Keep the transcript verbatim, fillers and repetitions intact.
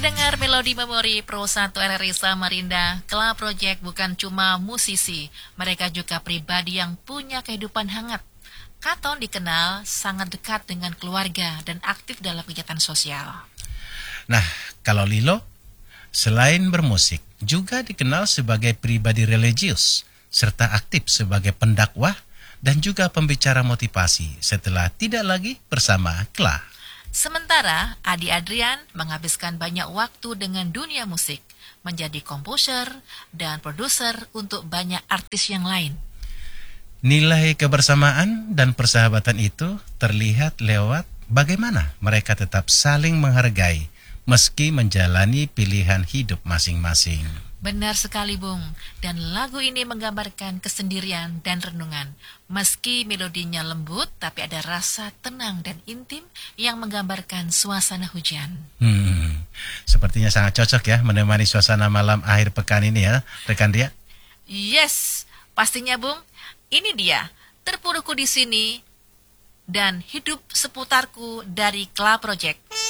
Pendengar Melodi Memori Pro satu R R I Samarinda, Kla Project bukan cuma musisi, mereka juga pribadi yang punya kehidupan hangat. Katon dikenal sangat dekat dengan keluarga dan aktif dalam kegiatan sosial. Nah, kalau Lilo, selain bermusik, juga dikenal sebagai pribadi religius, serta aktif sebagai pendakwah dan juga pembicara motivasi setelah tidak lagi bersama Kla. Sementara Adi Adrian menghabiskan banyak waktu dengan dunia musik, menjadi komposer dan produser untuk banyak artis yang lain. Nilai kebersamaan dan persahabatan itu terlihat lewat bagaimana mereka tetap saling menghargai meski menjalani pilihan hidup masing-masing. Benar sekali, Bung. Dan lagu ini menggambarkan kesendirian dan renungan. Meski melodinya lembut, tapi ada rasa tenang dan intim yang menggambarkan suasana hujan. Hmm, sepertinya sangat cocok ya menemani suasana malam akhir pekan ini ya, rekan Ria. Yes, pastinya, Bung. Ini dia, Terpuruku di Sini dan Hidup Seputarku dari Kla Project.